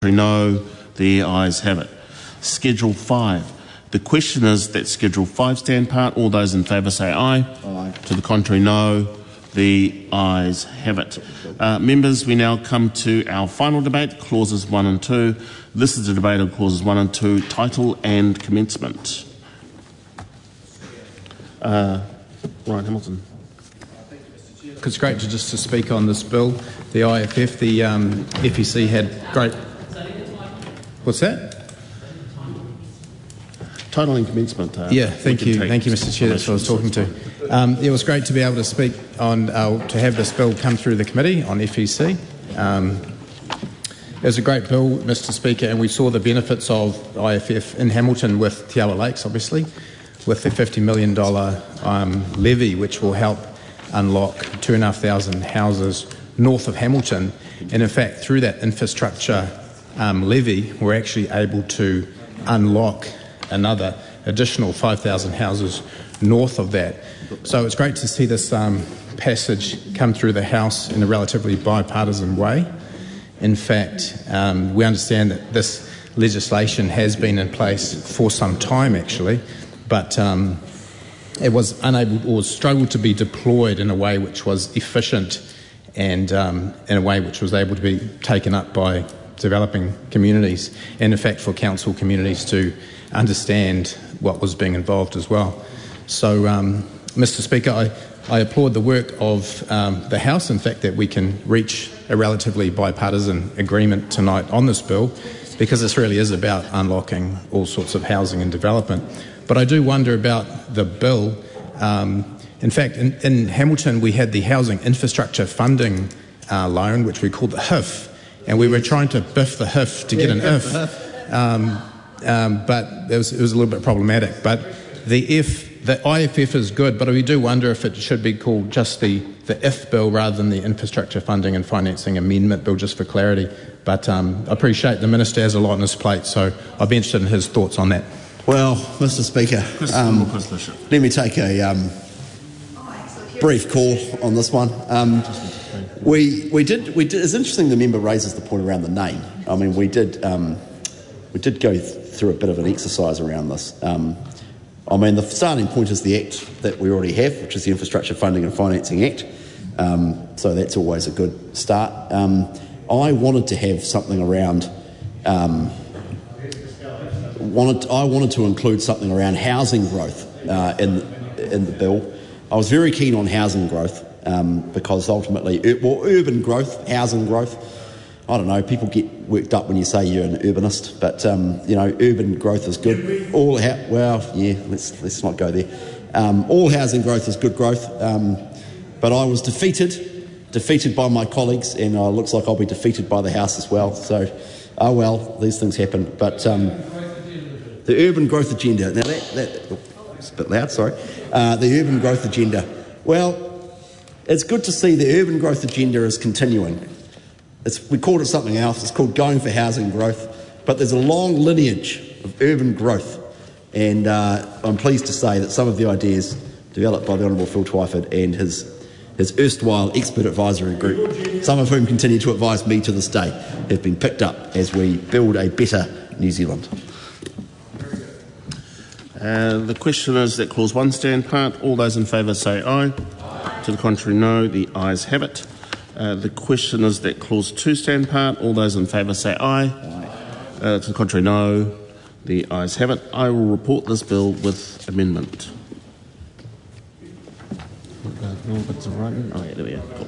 No, the ayes have it. Schedule 5. The question is that Schedule 5 stand part. All those in favour say aye. Aye. To the contrary, no. The ayes have it. Members, we now come to our final debate, clauses 1 and 2. This is the debate on clauses 1 and 2, title and commencement. Ryan Hamilton. It's great to speak on this bill. The IFF, the FEC had great... What's that? Title and commencement. Thank you, Mr. Chair. That's what I was talking to. It was great to be able to speak on, to have this bill come through the committee on FEC. It was a great bill, Mr. Speaker, and we saw the benefits of IFF in Hamilton with Te Awa Lakes, obviously, with the $50 million levy, which will help unlock 2,500 houses north of Hamilton. And in fact, through that infrastructure levy, we're actually able to unlock another additional 5,000 houses north of that. So it's great to see this passage come through the House in a relatively bipartisan way. In fact, we understand that this legislation has been in place for some time, actually, but it was unable or struggled to be deployed in a way which was efficient and in a way which was able to be taken up by developing communities, and in fact for council communities to understand what was being involved as well. So, Mr. Speaker, I applaud the work of the House, in fact, that we can reach a relatively bipartisan agreement tonight on this bill, because this really is about unlocking all sorts of housing and development. But I do wonder about the bill. In fact, in Hamilton, we had the Housing Infrastructure Funding loan, which we called the HIF, and we were trying to biff the HIF to get an IF, but it was a little bit problematic. But the IFF is good, but we do wonder if it should be called just the IF bill rather than the Infrastructure Funding and Financing Amendment bill, just for clarity. But I appreciate the Minister has a lot on his plate, so I'd be interested in his thoughts on that. Well, Mr. Speaker, let me take a brief call on this one. We did. It's interesting the member raises the point around the name. I mean, we did go through a bit of an exercise around this. I mean, the starting point is the Act that we already have, which is the Infrastructure Funding and Financing Act. So that's always a good start. I wanted to have something around. I wanted to include something around housing growth in the bill. I was very keen on housing growth because ultimately, urban growth, housing growth. I don't know. People get worked up when you say you're an urbanist, but urban growth is good. Let's not go there. All housing growth is good growth, but I was defeated by my colleagues, and it looks like I'll be defeated by the House as well. So, these things happen. But the urban growth agenda. Now it's a bit loud. Sorry. The urban growth agenda. Well, it's good to see the urban growth agenda is continuing. We called it something else. It's called Going for Housing Growth. But there's a long lineage of urban growth. And I'm pleased to say that some of the ideas developed by the Honourable Phil Twyford and his erstwhile expert advisory group, some of whom continue to advise me to this day, have been picked up as we build a better New Zealand. The question is that Clause 1 stand part. All those in favour say aye. To the contrary, no. The ayes have it. The question is that Clause 2 stand part. All those in favour say aye. To the contrary, no. The ayes have it. I will report this bill with amendment. Oh, yeah, there we go. Cool.